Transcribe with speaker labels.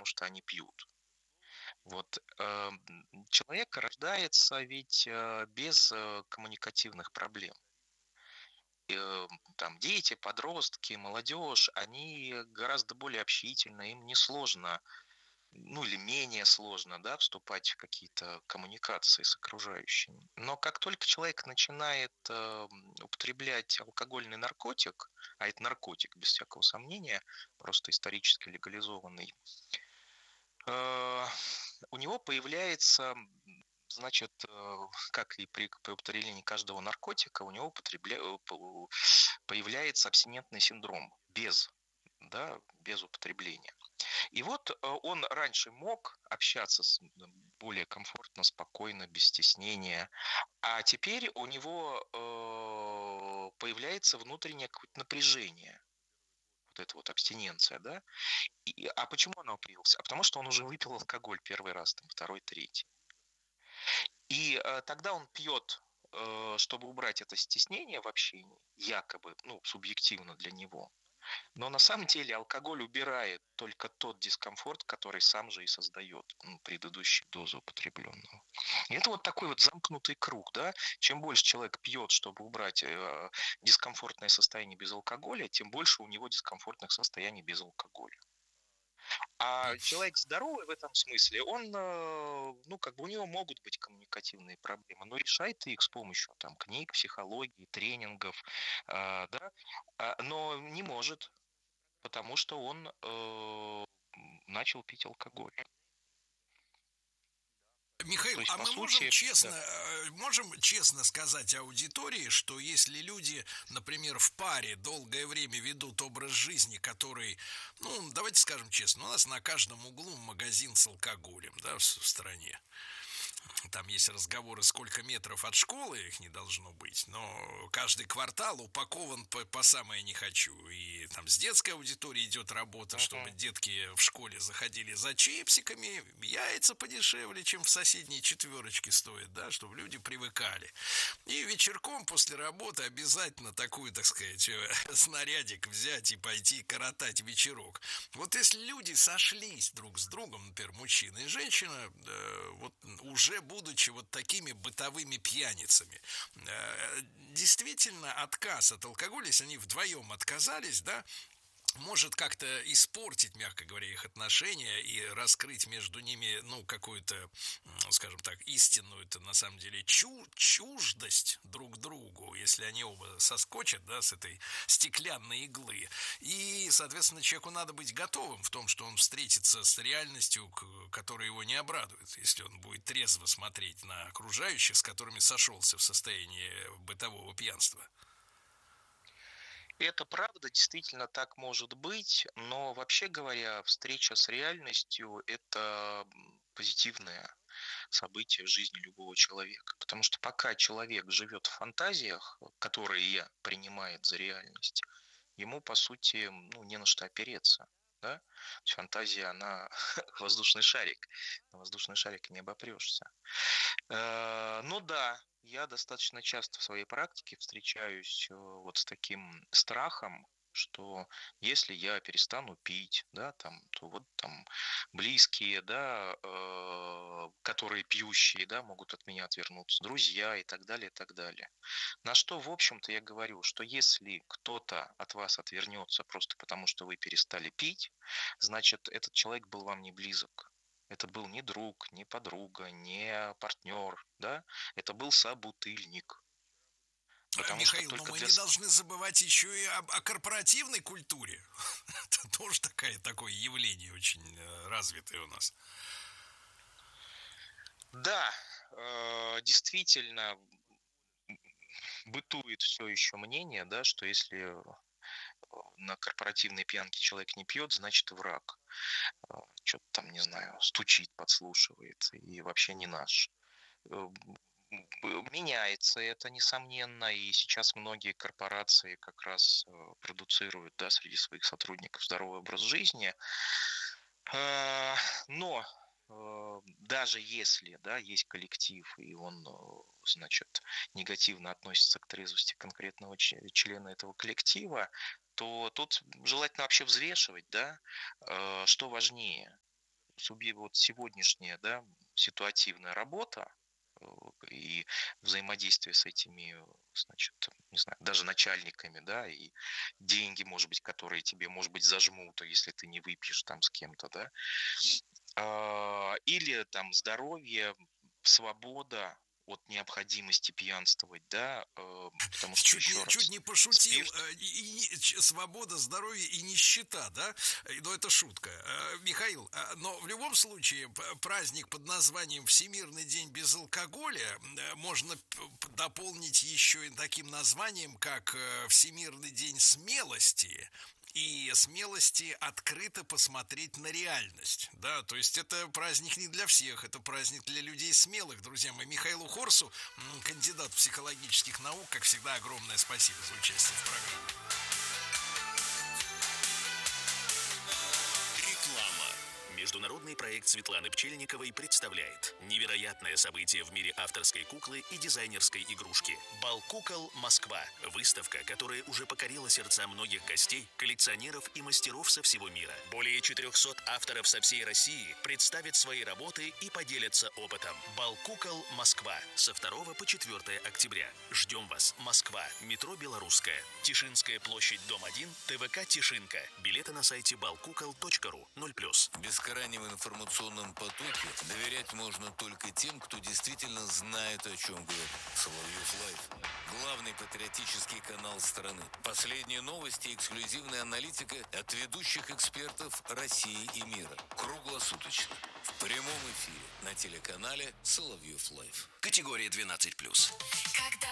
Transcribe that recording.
Speaker 1: потому что они пьют. Вот, человек рождается ведь, без, коммуникативных проблем. Там дети, подростки, молодежь, они гораздо более общительны, им несложно, ну или менее сложно, да, вступать в какие-то коммуникации с окружающими. Но как только человек начинает употреблять алкогольный наркотик, а это наркотик, без всякого сомнения, просто исторически легализованный, э, у него появляется, значит, как и при употреблении каждого наркотика, у него появляется абстинентный синдром без употребления. И вот он раньше мог общаться более комфортно, спокойно, без стеснения, а теперь у него появляется внутреннее какое-то напряжение, вот эта вот абстиненция, да? А почему она появилась? А потому что он уже выпил алкоголь первый раз, там, второй, третий. И тогда он пьет, чтобы убрать это стеснение в общении, якобы, ну, субъективно для него. Но на самом деле алкоголь убирает только тот дискомфорт, который сам же и создает, предыдущей дозы употребленного. И это вот такой вот замкнутый круг, да. Чем больше человек пьет, чтобы убрать дискомфортное состояние без алкоголя, тем больше у него дискомфортных состояний без алкоголя. А человек здоровый в этом смысле, он, ну, как бы у него могут быть коммуникативные проблемы, но решает их с помощью там книг, психологии, тренингов, да, но не может, потому что он начал пить алкоголь. То
Speaker 2: Михаил,
Speaker 1: есть,
Speaker 2: а
Speaker 1: по
Speaker 2: мы можем
Speaker 1: сути,
Speaker 2: честно,
Speaker 1: да.
Speaker 2: можем честно сказать аудитории, что если люди, например, в паре долгое время ведут образ жизни, который, ну, давайте скажем честно, у нас на каждом углу магазин с алкоголем, да, в стране. Там есть разговоры, сколько метров от школы их не должно быть, но каждый квартал упакован по самое не хочу. И там с детской аудиторией идет работа, чтобы
Speaker 1: Мгм.
Speaker 2: детки в школе заходили за чипсиками, яйца подешевле, чем в соседней четверочке стоят, да, чтобы люди привыкали. И вечерком после работы обязательно такую, так сказать, снарядик взять и пойти коротать вечерок. Вот если люди сошлись друг с другом, например, мужчина и женщина, вот уже будучи вот такими бытовыми пьяницами, действительно отказ от алкоголя, если они вдвоем отказались, да, может как-то испортить, мягко говоря, их отношения и раскрыть между ними, ну, какую-то, скажем так, истинную-то, на самом деле, чуждость друг другу, если они оба соскочат, да, с этой стеклянной иглы. И, соответственно, человеку надо быть готовым в том, что он встретится с реальностью, которая его не обрадует, если он будет трезво смотреть на окружающих, с которыми сошелся в состоянии бытового пьянства.
Speaker 1: Это правда, действительно так может быть, но вообще говоря, встреча с реальностью – это позитивное событие в жизни любого человека. Потому что пока человек живет в фантазиях, которые принимает за реальность, ему, по сути, ну, не на что опереться. Да? То есть фантазия, она воздушный шарик. На воздушный шарик не обопрешься. Ну да, я достаточно часто в своей практике встречаюсь вот с таким страхом, что если я перестану пить, да, там, то вот там близкие, да, которые пьющие, да, могут от меня отвернуться, друзья и так далее, и так далее. На что, в общем-то, я говорю, что если кто-то от вас отвернется просто потому, что вы перестали пить, значит, этот человек был вам не близок. Это был не друг, не подруга, не партнер, да? Это был собутыльник. Потому что
Speaker 2: Михаил, но
Speaker 1: только
Speaker 2: мы
Speaker 1: для...
Speaker 2: не должны забывать еще и о корпоративной культуре. Это тоже такое явление очень развитое у нас.
Speaker 1: Да, действительно, бытует все еще мнение, да, что если на корпоративной пьянке человек не пьет, значит враг. Что-то там, не знаю, стучит, подслушивает и вообще не наш. Э, Меняется это, несомненно, и сейчас многие корпорации как раз продуцируют, да, среди своих сотрудников здоровый образ жизни. А, Но даже если, да, есть коллектив, и он, значит, негативно относится к трезвости конкретного члена этого коллектива, то тут желательно вообще взвешивать, да, что важнее. вот сегодняшняя, да, ситуативная работа э, и взаимодействие с этими, значит, не знаю, даже начальниками, да, и деньги, может быть, которые тебе, может быть, зажмут, если ты не выпьешь там с кем-то, да, или там здоровье, свобода от необходимости пьянствовать, да, потому что еще
Speaker 2: Чуть
Speaker 1: раз,
Speaker 2: не пошутил.
Speaker 1: спирт.
Speaker 2: Свобода, здоровье и нищета, да? Но это шутка. Михаил, но в любом случае праздник под названием Всемирный день без алкоголя можно дополнить еще и таким названием, как Всемирный день смелости. И смелости открыто посмотреть на реальность. Да, то есть это праздник не для всех, это праздник для людей смелых, друзья мои. Михаилу Хорсу, кандидат психологических наук, как всегда, огромное спасибо за участие в программе.
Speaker 3: Реклама. Международный проект Светланы Пчельниковой представляет невероятное событие в мире авторской куклы и дизайнерской игрушки. Бал кукол Москва. Выставка, которая уже покорила сердца многих гостей, коллекционеров и мастеров со всего мира. Более 400 авторов со всей России представят свои работы и поделятся опытом. Бал кукол Москва. Со 2 по 4 октября. Ждем вас. Москва. Метро Белорусская. Тишинская площадь, дом 1. ТВК Тишинка. Билеты на сайте balkukol.ru. 0+.
Speaker 4: В бескрайнем информационном потоке доверять можно только тем, кто действительно знает, о чем говорит. Соловьев Лайв. Главный патриотический канал страны. Последние новости и эксклюзивная аналитика от ведущих экспертов России и мира. Круглосуточно. В прямом эфире на телеканале Соловьев Лайв.
Speaker 3: Категория 12+.
Speaker 5: Когда